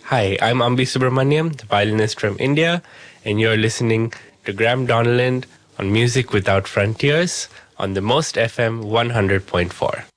Hi, I'm Ambi Subramaniam, the violinist from India, and you're listening to Graham Donald on Music Without Frontiers on the Most FM 100.4.